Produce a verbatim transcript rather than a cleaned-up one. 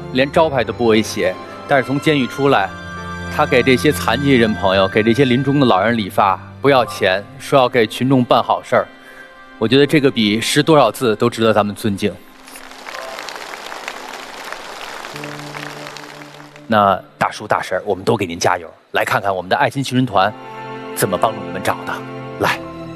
连招牌都不会写，但是从监狱出来，他给这些残疾人朋友，给这些临终的老人理发，不要钱，说要给群众办好事儿。我觉得这个比识多少字都值得咱们尊敬。那大叔大婶，我们都给您加油，来看看我们的爱心青春团怎么帮助你们找的，来。